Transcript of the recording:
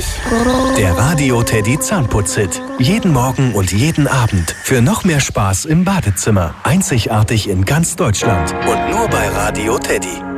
ich? Der Radio Teddy Zahnputz-Hit. Jeden Morgen und jeden Abend. Für noch mehr Spaß im Badezimmer. Einzigartig in ganz Deutschland. Und nur bei Radio Teddy.